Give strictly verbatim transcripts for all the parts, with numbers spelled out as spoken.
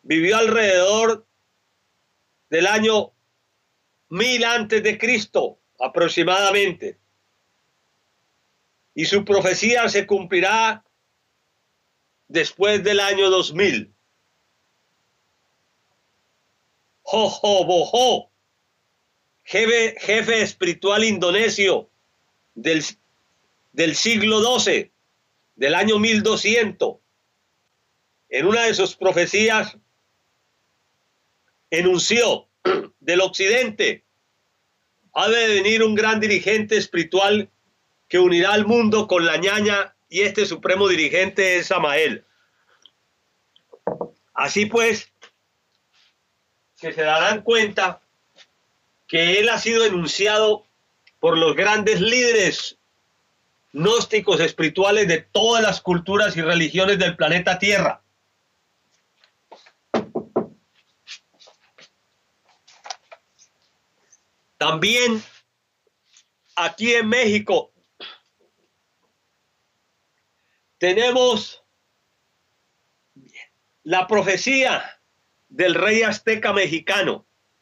vivió alrededor del año mil antes de Cristo aproximadamente, y su profecía se cumplirá después del año dos mil. Jojobojo, jefe, jefe espiritual indonesio del, del siglo doce, del año mil doscientos, en una de sus profecías enunció: del occidente ha de venir un gran dirigente espiritual que unirá al mundo con la ñaña, y este supremo dirigente es Samael. Así pues, que se darán cuenta que él ha sido enunciado por los grandes líderes gnósticos espirituales de todas las culturas y religiones del planeta Tierra. También aquí en México tenemos la profecía del rey azteca mexicano,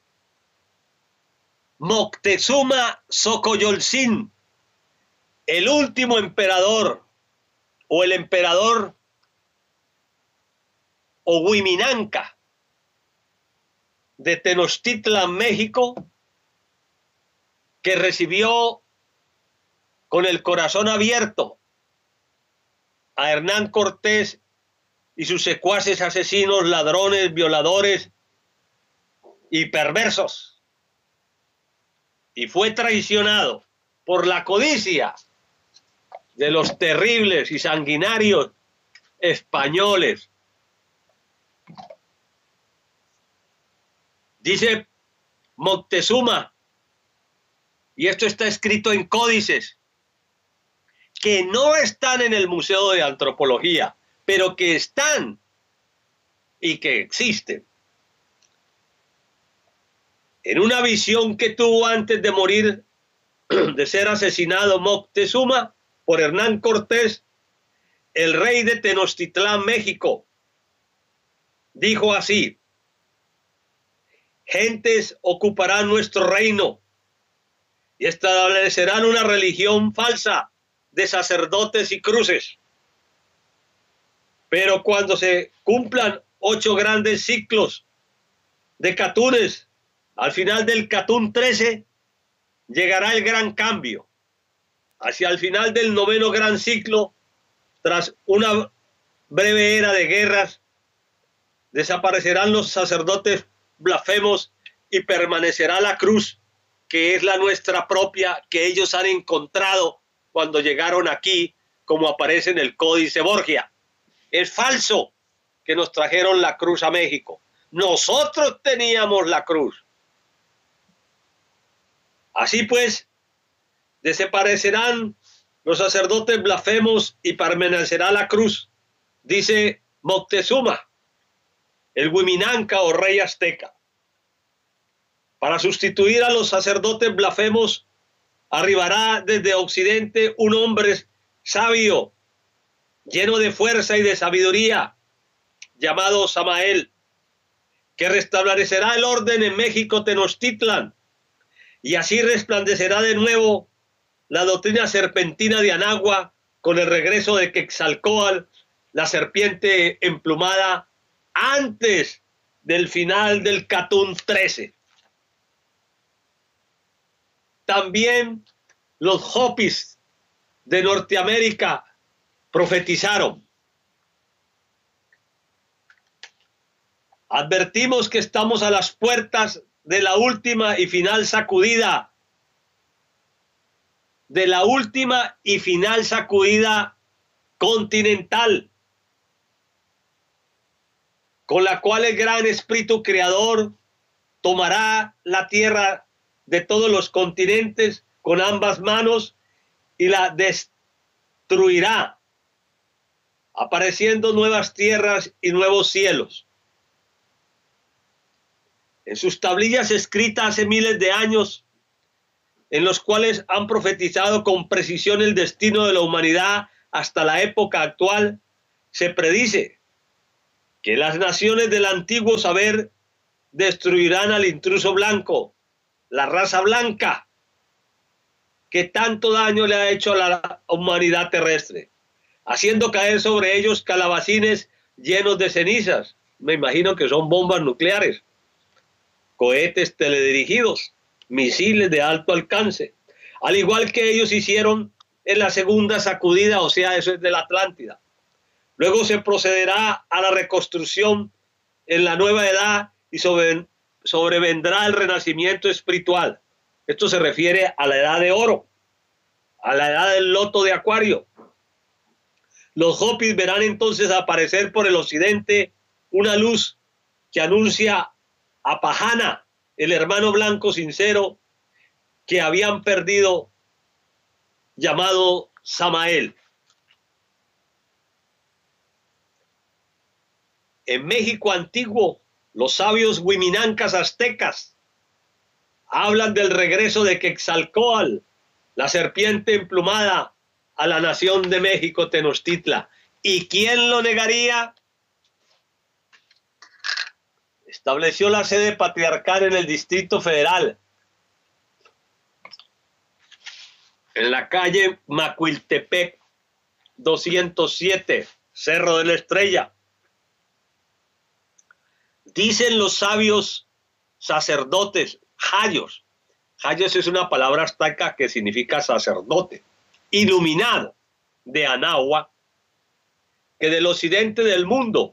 Moctezuma Xocoyotzin, el último emperador, o el emperador Ohuiminanca de Tenochtitlan, México, que recibió con el corazón abierto a Hernán Cortés y sus secuaces asesinos, ladrones, violadores y perversos, y fue traicionado por la codicia de los terribles y sanguinarios españoles. Dice Moctezuma, y esto está escrito en códices que no están en el Museo de Antropología, pero que están y que existen. En una visión que tuvo antes de morir, de ser asesinado Moctezuma por Hernán Cortés, el rey de Tenochtitlán, México, dijo así: gentes ocuparán nuestro reino y establecerán una religión falsa de sacerdotes y cruces. Pero cuando se cumplan ocho grandes ciclos de Catunes, al final del Catún trece, llegará el gran cambio. Hacia el final del noveno gran ciclo, tras una breve era de guerras, desaparecerán los sacerdotes blasfemos y permanecerá la cruz, que es la nuestra propia, que ellos han encontrado cuando llegaron aquí, como aparece en el Códice Borgia. Es falso que nos trajeron la cruz a México. Nosotros teníamos la cruz. Así pues, desaparecerán los sacerdotes blasfemos y permanecerá la cruz, dice Moctezuma, el Huiminanca o rey azteca. Para sustituir a los sacerdotes blasfemos, arribará desde Occidente un hombre sabio, lleno de fuerza y de sabiduría, llamado Samael, que restablecerá el orden en México Tenochtitlan, y así resplandecerá de nuevo la doctrina serpentina de Anagua con el regreso de Quetzalcóatl, la serpiente emplumada, antes del final del Catún trece. También los Hopis de Norteamérica profetizaron. Advertimos que estamos a las puertas de la última y final sacudida, de la última y final sacudida continental, con la cual el gran espíritu creador tomará la tierra de todos los continentes con ambas manos y la destruirá, apareciendo nuevas tierras y nuevos cielos. En sus tablillas escritas hace miles de años, en los cuales han profetizado con precisión el destino de la humanidad hasta la época actual, se predice que las naciones del antiguo saber destruirán al intruso blanco, la raza blanca, que tanto daño le ha hecho a la humanidad terrestre, haciendo caer sobre ellos calabacines llenos de cenizas. Me imagino que son bombas nucleares, cohetes teledirigidos, misiles de alto alcance, al igual que ellos hicieron en la segunda sacudida, o sea, eso es de la Atlántida. Luego se procederá a la reconstrucción en la nueva edad y sobre, sobrevendrá el renacimiento espiritual. Esto se refiere a la edad de oro, a la edad del loto de Acuario. Los Hopis verán entonces aparecer por el occidente una luz que anuncia a Pahana, el hermano blanco sincero que habían perdido, llamado Samael. En México antiguo, los sabios huiminancas aztecas hablan del regreso de Quetzalcóatl, la serpiente emplumada, a la nación de México, Tenochtitlan. ¿Y quién lo negaría? Estableció la sede patriarcal en el Distrito Federal, en la calle Macuiltepec doscientos siete, Cerro de la Estrella. Dicen los sabios sacerdotes, jayos. Jayos es una palabra azteca que significa sacerdote, iluminado, de Anáhuac, que del occidente del mundo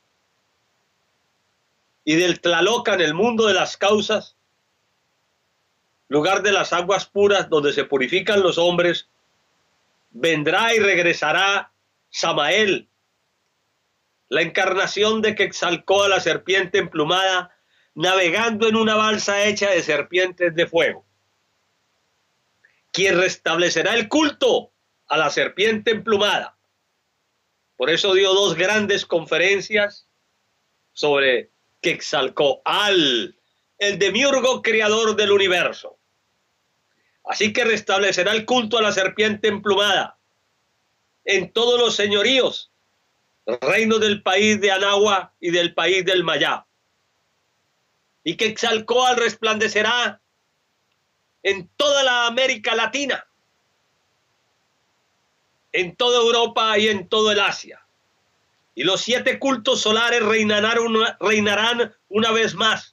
y del Tlalocan, el mundo de las causas, lugar de las aguas puras donde se purifican los hombres, vendrá y regresará Samael, la encarnación de Quetzalcóatl, la serpiente emplumada, navegando en una balsa hecha de serpientes de fuego, quien restablecerá el culto a la serpiente emplumada. Por eso dio dos grandes conferencias sobre Quetzalcóatl, el demiurgo creador del universo. Así que restablecerá el culto a la serpiente emplumada en todos los señoríos, reinos del país de Anáhuac y del país del Mayá. Y Quetzalcóatl resplandecerá en toda la América Latina, en toda Europa y en todo el Asia. Y los siete cultos solares reinarán una, reinarán una vez más,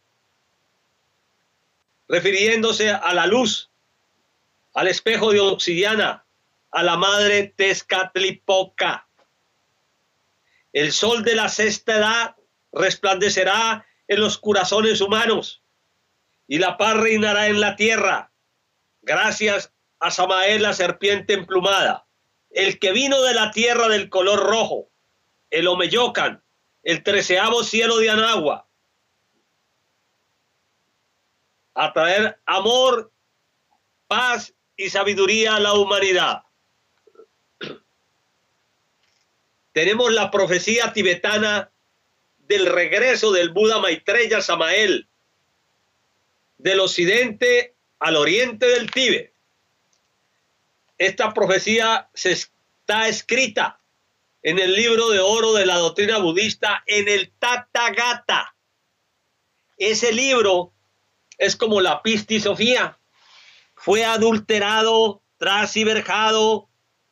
refiriéndose a la luz, al espejo de obsidiana, a la madre Tezcatlipoca. El sol de la sexta edad resplandecerá en los corazones humanos y la paz reinará en la tierra, gracias a Samael, la serpiente emplumada, el que vino de la tierra del color rojo, el Omeyocan, el treceavo cielo de Anáhuac, a traer amor, paz y sabiduría a la humanidad. Tenemos la profecía tibetana del regreso del Buda Maitreya Samael, del occidente al oriente del Tíbet. Esta profecía se está escrita en el libro de oro de la doctrina budista, en el Tathagata. Ese libro es como la Pistisofía. Fue adulterado, transgiversado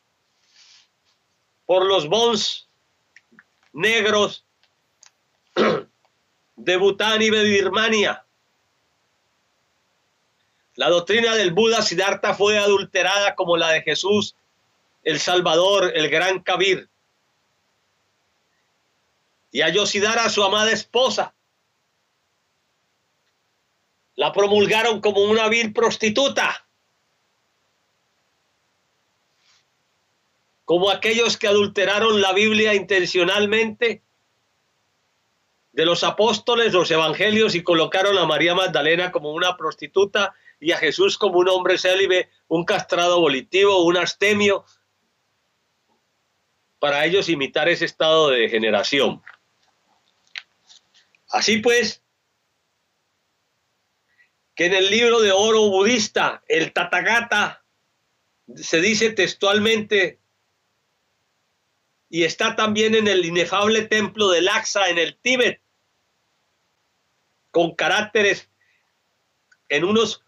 por los bons negros de Bután y de Birmania. La doctrina del Buda Siddhartha fue adulterada como la de Jesús, el Salvador, el gran Kabir. Y a Yoshidara, su amada esposa, la promulgaron como una vil prostituta, como aquellos que adulteraron la Biblia intencionalmente de los apóstoles, los evangelios, y colocaron a María Magdalena como una prostituta y a Jesús como un hombre célibe, un castrado volitivo, un astemio, para ellos imitar ese estado de degeneración. Así pues, que en el libro de oro budista, el Tathagata, se dice textualmente y está también en el inefable templo de Lhasa en el Tíbet, con caracteres en unos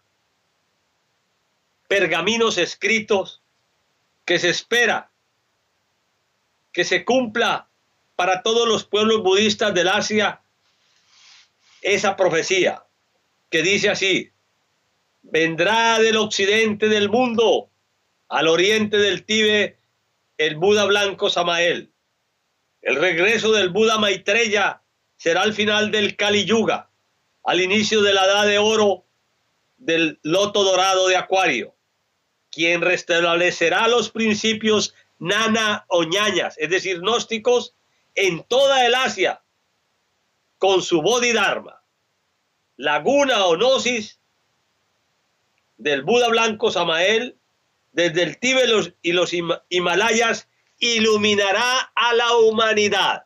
pergaminos escritos que se espera que se cumpla para todos los pueblos budistas del Asia esa profecía que dice así: vendrá del occidente del mundo al oriente del Tíbet el Buda blanco Samael. El regreso del Buda Maitreya será al final del Kali Yuga, al inicio de la edad de oro del loto dorado de Acuario, quien restablecerá los principios nana o ñañas, es decir, gnósticos, en toda el Asia, con su Bodhidharma. La guna o gnosis del Buda blanco Samael, desde el Tíbet los, y los Himalayas, iluminará a la humanidad.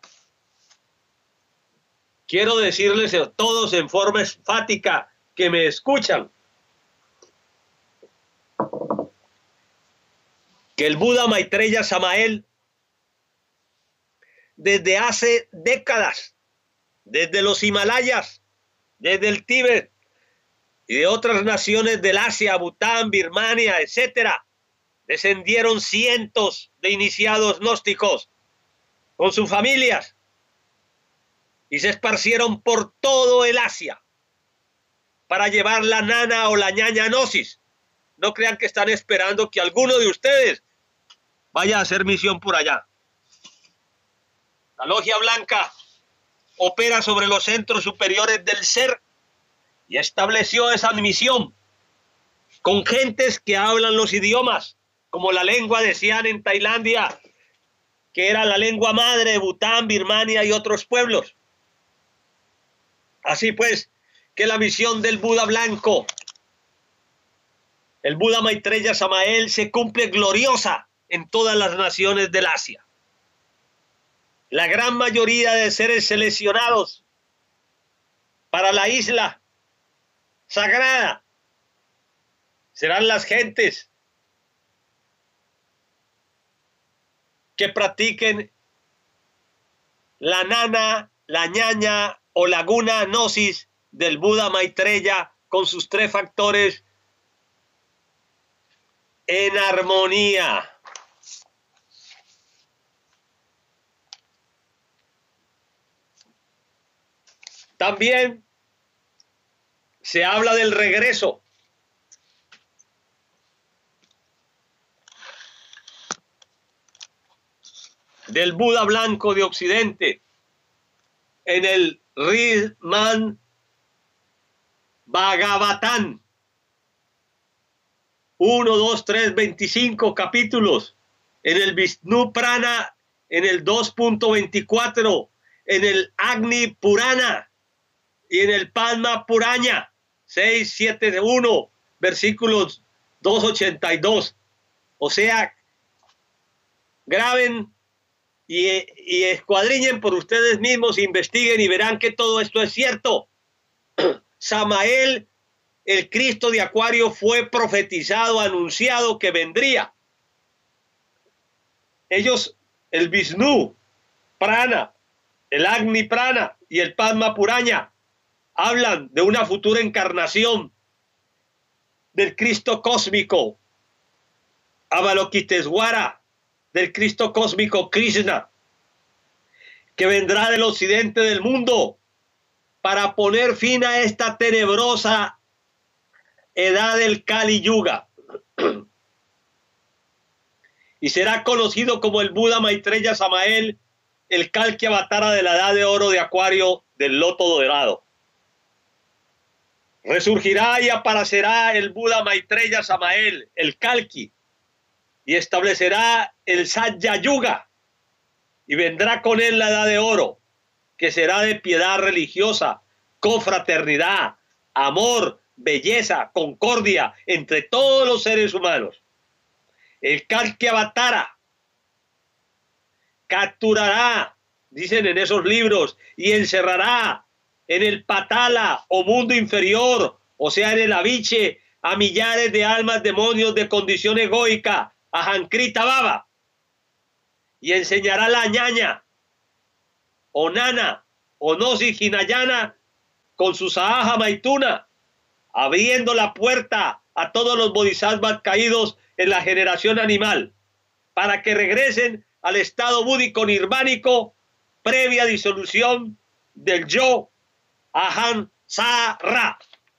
Quiero decirles a todos en forma enfática que me escuchan que el Buda Maitreya Samael, desde hace décadas, desde los Himalayas, desde el Tíbet y de otras naciones del Asia, Bután, Birmania, etcétera, descendieron cientos de iniciados gnósticos con sus familias y se esparcieron por todo el Asia para llevar la nana o la ñaña gnosis. No crean que están esperando que alguno de ustedes vaya a hacer misión por allá. La logia blanca opera sobre los centros superiores del ser y estableció esa misión con gentes que hablan los idiomas, como la lengua de Siam en Tailandia, que era la lengua madre de Bután, Birmania y otros pueblos. Así pues, que la misión del Buda blanco, el Buda Maitreya Samael, se cumple gloriosa en todas las naciones del Asia. La gran mayoría de seres seleccionados para la isla sagrada serán las gentes que practiquen la nana, la ñaña o la guna gnosis del Buda Maitreya con sus tres factores en armonía. También se habla del regreso del Buda blanco de Occidente en el Srimad Bhagavatam, uno, dos, tres, veinticinco capítulos, en el Vishnu Prana, en el dos punto veinticuatro, en el Agni Purana y en el Padma Purana, seis, siete, uno, versículos doscientos ochenta y dos. O sea, graben y, y escuadriñen por ustedes mismos, investiguen y verán que todo esto es cierto. Samael, el Cristo de Acuario, fue profetizado, anunciado que vendría. Ellos, el Vishnu Prana, el Agni Prana y el Padma Purana, hablan de una futura encarnación del Cristo cósmico, Avalokitesvara, del Cristo cósmico Krishna, que vendrá del occidente del mundo para poner fin a esta tenebrosa edad del Kali Yuga. Y será conocido como el Buda Maitreya Samael, el Kalki Avatara de la edad de oro de Acuario del loto dorado. Resurgirá y aparecerá el Buda Maitreya Samael, el Kalki, y establecerá el Satya Yuga, y vendrá con él la edad de oro, que será de piedad religiosa, confraternidad, amor, belleza, concordia entre todos los seres humanos. El Kalki Avatara capturará, dicen en esos libros, y encerrará en el Patala o mundo inferior, o sea en el Aviche, a millares de almas demonios de condición egoica, a Jankrita Baba, y enseñará la ñaña, Onana, Onosis Hinayana, con su Sahaja Maituna, abriendo la puerta a todos los bodhisattvas caídos en la generación animal, para que regresen al estado búdico nirvánico previa disolución del yo Aham Sara.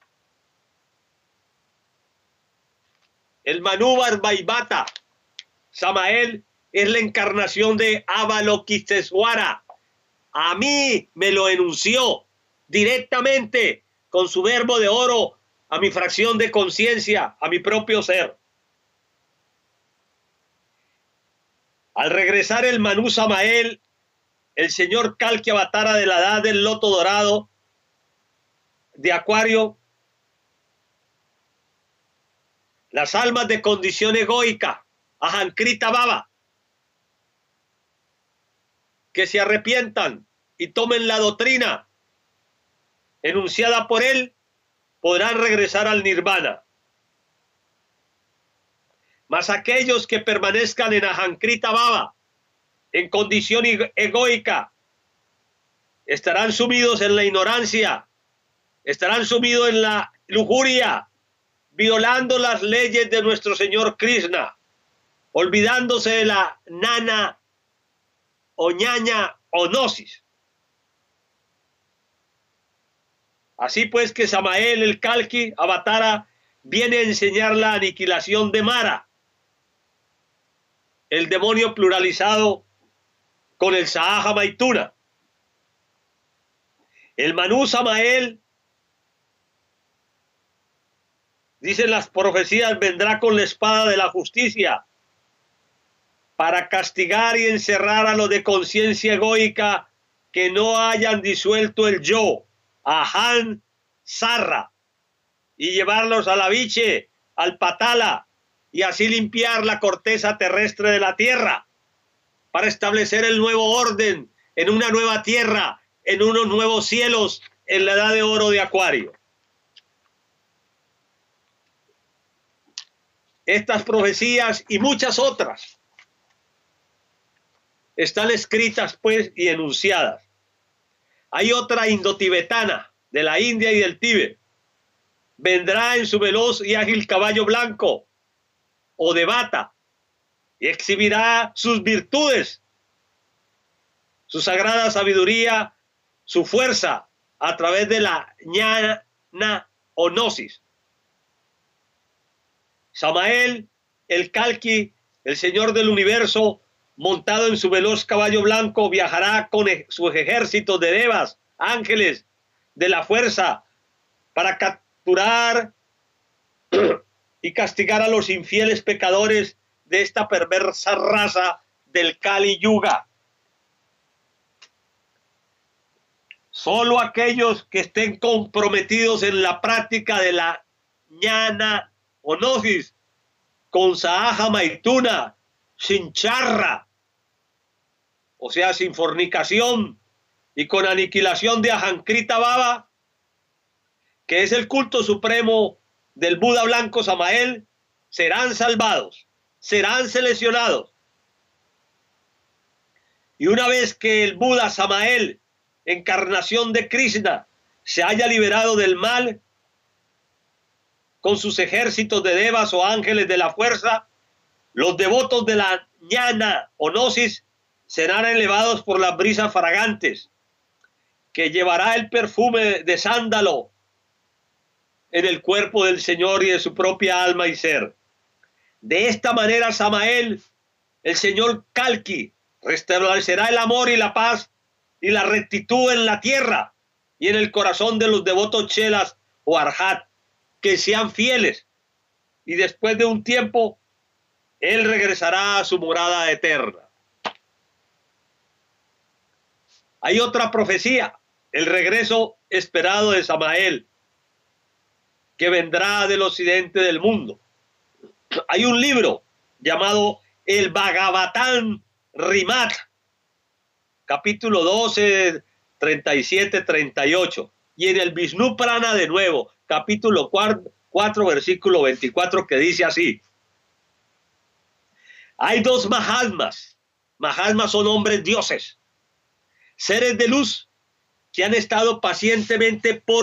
El Manúbar Vaivata, Samael, es la encarnación de Avalokiteswara. A mí me lo enunció directamente con su verbo de oro a mi fracción de conciencia, a mi propio ser. Al regresar el Manú Samael, el señor Kalki Avatara de la edad del loto dorado de Acuario, las almas de condición egoica, Ahankrita Baba, que se arrepientan y tomen la doctrina enunciada por él, podrán regresar al nirvana. Mas aquellos que permanezcan en Ahankrita Baba, en condición egoica, estarán sumidos en la ignorancia, estarán sumidos en la lujuria, violando las leyes de nuestro Señor Krishna, olvidándose de la nana o ñaña o gnosis. Así pues que Samael, el Kalki Avatara, viene a enseñar la aniquilación de Mara, el demonio pluralizado con el Sahaja Maituna. El Manú Samael, dicen las profecías, vendrá con la espada de la justicia para castigar y encerrar a los de conciencia egoica que no hayan disuelto el yo, Aham Sara, y llevarlos a la biche, al patala, y así limpiar la corteza terrestre de la tierra para establecer el nuevo orden en una nueva tierra, en unos nuevos cielos, en la edad de oro de Acuario. Estas profecías y muchas otras están escritas pues y enunciadas. Hay otra indotibetana de la India y del Tíbet. Vendrá en su veloz y ágil caballo blanco o de bata y exhibirá sus virtudes, su sagrada sabiduría, su fuerza a través de la ñana o gnosis. Samael, el Kalki, el Señor del Universo, montado en su veloz caballo blanco, viajará con sus ejércitos de devas, ángeles de la fuerza, para capturar y castigar a los infieles pecadores de esta perversa raza del Kali Yuga. Solo aquellos que estén comprometidos en la práctica de la ñana o gnosis, con Sahaja Maituna, sin charra, o sea, sin fornicación, y con aniquilación de Ahankrita Baba, que es el culto supremo del Buda blanco Samael, serán salvados, serán seleccionados. Y una vez que el Buda Samael, encarnación de Krishna, se haya liberado del mal, con sus ejércitos de devas o ángeles de la fuerza, los devotos de la ñana o gnosis serán elevados por las brisas fragantes, que llevará el perfume de sándalo en el cuerpo del Señor y de su propia alma y ser. De esta manera Samael, el Señor Kalki, restablecerá el amor y la paz y la rectitud en la tierra y en el corazón de los devotos chelas o arhat, que sean fieles, y después de un tiempo él regresará a su morada eterna. Hay otra profecía, el regreso esperado de Samael, que vendrá del occidente del mundo. Hay un libro llamado el Bhagavatam Rimat, capítulo doce, treinta y siete, treinta y ocho, y en el Vishnu Prana de nuevo, capítulo cuatro, versículo veinticuatro, que dice así: hay dos Mahatmas, Mahatmas son hombres dioses, seres de luz que han estado pacientemente por